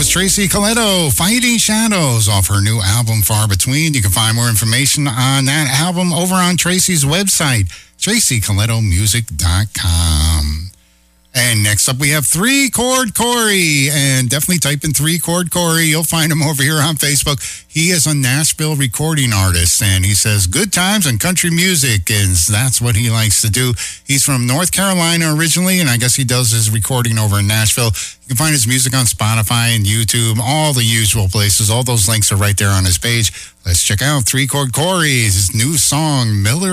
was Tracy Coletto, Fighting Shadows, off her new album, Far Between. You can find more information on that album over on Tracy's website, tracycolettomusic.com. And next up, we have 3 Chord Corey. And definitely type in 3 Chord Corey. You'll find him over here on Facebook. He is a Nashville recording artist, and he says good times and country music, and that's what he likes to do. He's from North Carolina originally, and I guess he does his recording over in Nashville. You can find his music on Spotify and YouTube, all the usual places. All those links are right there on his page. Let's check out 3 Chord Corey's new song, Miller